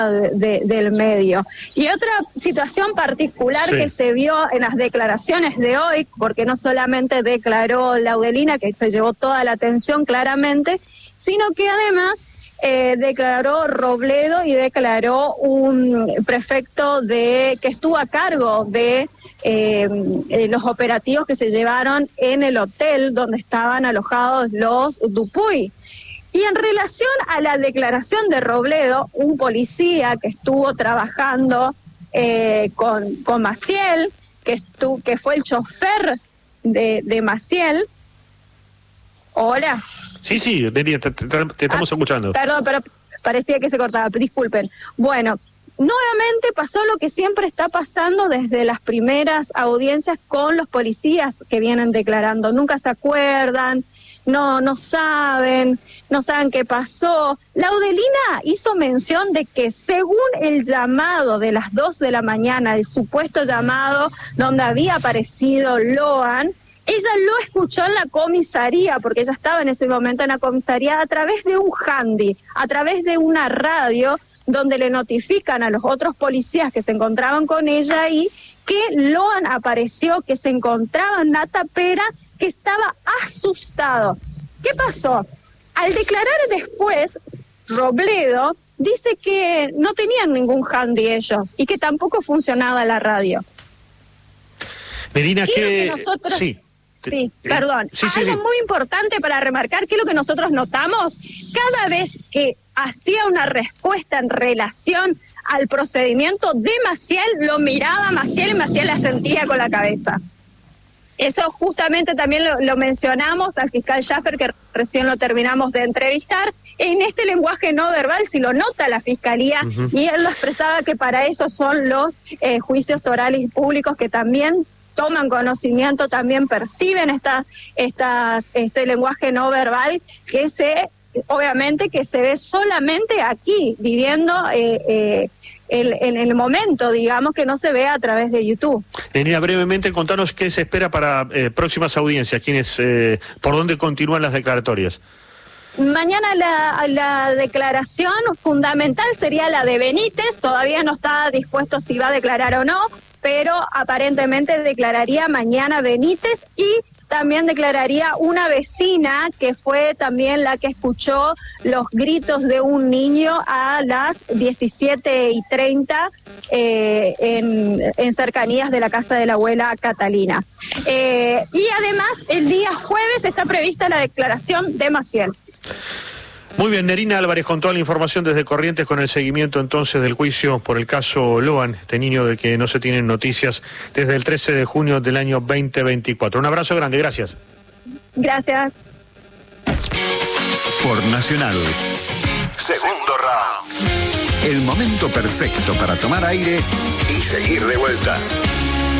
del medio. Y otra situación particular que se vio en las declaraciones de hoy, porque no solamente declaró Laudelina, que se llevó toda la atención claramente, sino que además declaró Robledo y declaró un prefecto que estuvo a cargo de los operativos que se llevaron en el hotel donde estaban alojados los Dupuy. Y en relación a la declaración de Robledo, un policía que estuvo trabajando con Maciel, que fue el chofer de Maciel. Hola. Sí, Delia, te estamos escuchando. Perdón, pero parecía que se cortaba, disculpen. Bueno, nuevamente pasó lo que siempre está pasando desde las primeras audiencias con los policías que vienen declarando. Nunca se acuerdan, no saben qué pasó. Laudelina hizo mención de que según el llamado de las 2 de la mañana, el supuesto llamado donde había aparecido Loan, ella lo escuchó en la comisaría, porque ella estaba en ese momento en la comisaría, a través de un handy, a través de una radio, donde le notifican a los otros policías que se encontraban con ella ahí, que Loan apareció, que se encontraba en la tapera, que estaba asustado. ¿Qué pasó? Al declarar después, Robledo dice que no tenían ningún handy ellos, y que tampoco funcionaba la radio. Nerina, que nosotros... Sí, perdón. Algo muy importante para remarcar, que es lo que nosotros notamos, cada vez que hacía una respuesta en relación al procedimiento de Maciel, lo miraba a Maciel y Maciel asentía con la cabeza. Eso justamente también lo mencionamos al fiscal Schaffer, que recién lo terminamos de entrevistar. En este lenguaje no verbal, si lo nota la fiscalía, y él lo expresaba que para eso son los juicios orales públicos, que también toman conocimiento, también perciben este lenguaje no verbal que obviamente que se ve solamente aquí, viviendo en el momento, digamos, que no se ve a través de YouTube. Nerina, brevemente contanos qué se espera para próximas audiencias, por dónde continúan las declaratorias. Mañana la declaración fundamental sería la de Benítez, todavía no está dispuesto si va a declarar o no, pero aparentemente declararía mañana Benítez, y también declararía una vecina que fue también la que escuchó los gritos de un niño a las 17:30 en cercanías de la casa de la abuela Catalina. Y además el día jueves está prevista la declaración de Maciel. Muy bien, Nerina Álvarez con toda la información desde Corrientes, con el seguimiento entonces del juicio por el caso Loan, este niño del que no se tienen noticias desde el 13 de junio del año 2024. Un abrazo grande, gracias. Gracias. Por Nacional. Segundo round. El momento perfecto para tomar aire y seguir de vuelta.